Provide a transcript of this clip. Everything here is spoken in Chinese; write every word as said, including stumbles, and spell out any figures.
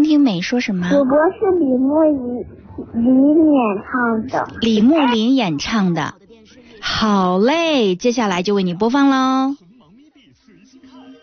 听美说什么？ 主播是李莫林林演唱的。 李莫林演唱的。好嘞，接下来就为你播放喽。